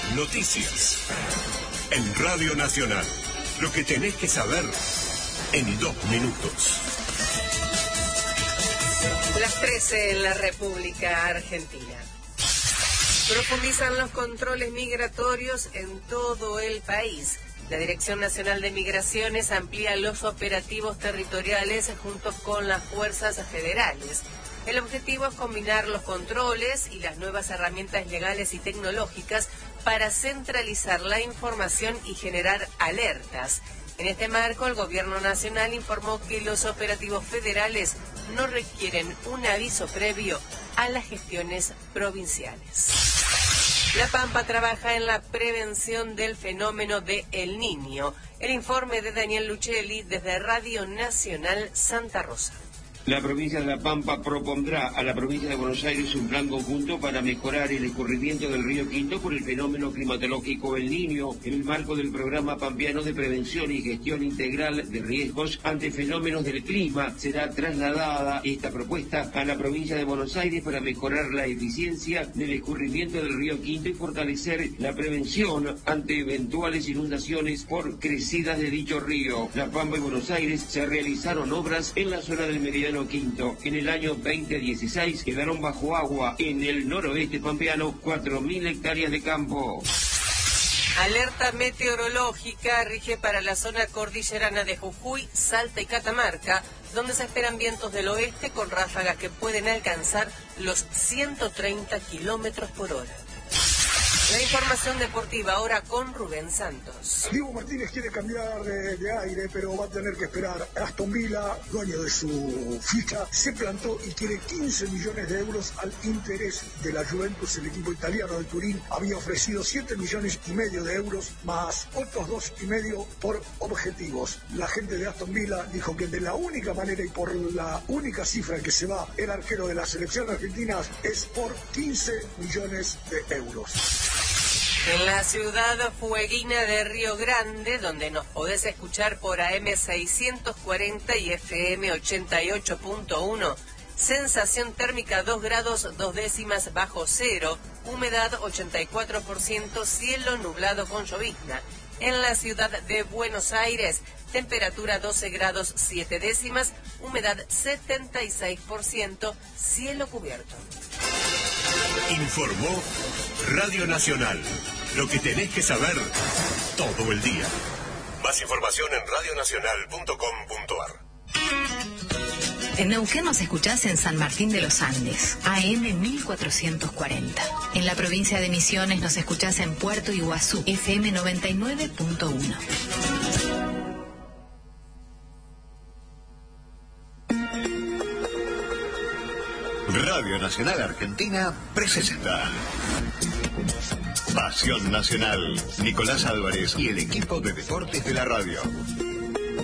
Noticias. En Radio Nacional. Lo que tenés que saber en 2 minutos. Las 13 en la República Argentina. Profundizan los controles migratorios en todo el país. La Dirección Nacional de Migraciones amplía los operativos territoriales junto con las fuerzas federales. El objetivo es combinar los controles y las nuevas herramientas legales y tecnológicas para centralizar la información y generar alertas. En este marco, el Gobierno Nacional informó que los operativos federales no requieren un aviso previo a las gestiones provinciales. La Pampa trabaja en la prevención del fenómeno de El Niño. El informe de Daniel Luchelli desde Radio Nacional Santa Rosa. La provincia de La Pampa propondrá a la provincia de Buenos Aires un plan conjunto para mejorar el escurrimiento del río Quinto por el fenómeno climatológico El Niño, en el marco del programa pampeano de prevención y gestión integral de riesgos ante fenómenos del clima. Será trasladada esta propuesta a la provincia de Buenos Aires para mejorar la eficiencia del escurrimiento del río Quinto y fortalecer la prevención ante eventuales inundaciones por crecidas de dicho río. La Pampa y Buenos Aires se realizaron obras en la zona del Meridiano Quinto. En el año 2016 quedaron bajo agua en el noroeste pampeano 4.000 hectáreas de campo. Alerta meteorológica rige para la zona cordillerana de Jujuy, Salta y Catamarca, donde se esperan vientos del oeste con ráfagas que pueden alcanzar los 130 kilómetros por hora. La información deportiva ahora con Rubén Santos. Diego Martínez quiere cambiar de aire, pero va a tener que esperar. Aston Villa, dueño de su ficha, se plantó y quiere 15 millones de euros al interés de la Juventus. El equipo italiano de Turín había ofrecido 7 millones y medio de euros más otros 2,5 por objetivos. La gente de Aston Villa dijo que de la única manera y por la única cifra que se va el arquero de la selección argentina es por 15 millones de euros. En la ciudad fueguina de Río Grande, donde nos podés escuchar por AM 640 y FM 88.1, sensación térmica 2 grados 2 décimas bajo cero, humedad 84%, cielo nublado con llovizna. En la ciudad de Buenos Aires, temperatura 12 grados 7 décimas, humedad 76%, cielo cubierto. Informó Radio Nacional. Lo que tenés que saber todo el día. Más información en radionacional.com.ar. En Neuquén nos escuchás en San Martín de los Andes, AM 1440. En la provincia de Misiones nos escuchás en Puerto Iguazú, FM 99.1. Radio Nacional Argentina presenta Pasión Nacional. Nicolás Álvarez y el equipo de deportes de la radio.